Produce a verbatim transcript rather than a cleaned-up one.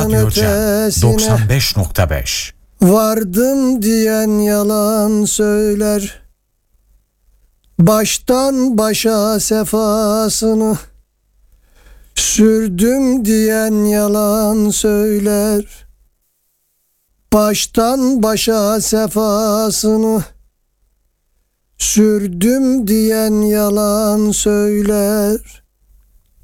Radyo Cem ötesine. doksan beş nokta beş. Vardım diyen yalan söyler, baştan başa sefasını. Sürdüm diyen yalan söyler, baştan başa sefasını. Sürdüm diyen yalan söyler.